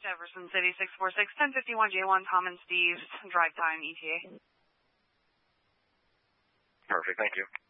Jefferson City, 646-1051 J1, Tom and Steve's drive time ETA. Perfect, thank you.